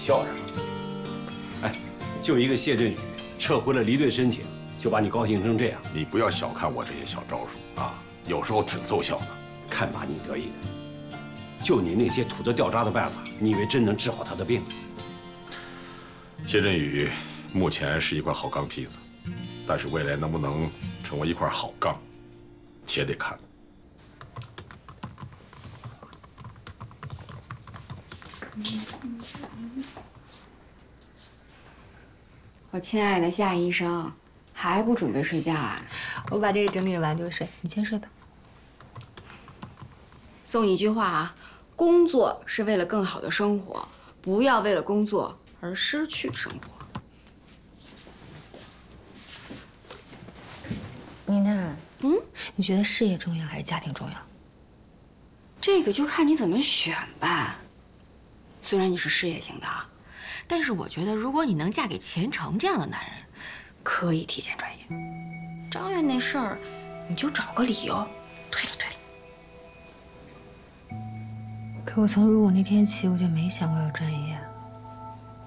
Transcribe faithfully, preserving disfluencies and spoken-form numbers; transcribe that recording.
笑什么？哎，就一个谢振宇撤回了离队申请，就把你高兴成这样。 你不要小看我这些小招数啊，有时候挺奏效的。 看把你得意的！就你那些土得掉渣的办法，你以为真能治好他的病？ 谢振宇目前是一块好钢坯子，但是未来能不能成为一块好钢，且得看。 我亲爱的夏医生，还不准备睡觉啊？ 我把这个整理完就睡，你先睡吧。 送你一句话啊，工作是为了更好的生活，不要为了工作而失去生活。 妮娜， 嗯， 你觉得事业重要还是家庭重要？ 这个就看你怎么选吧。虽然你是事业型的啊， 但是我觉得，如果你能嫁给钱程这样的男人， 可以提前转业。张远那事儿，你就找个理由退了退了。 可我从入伍那天起，我就没想过要转业。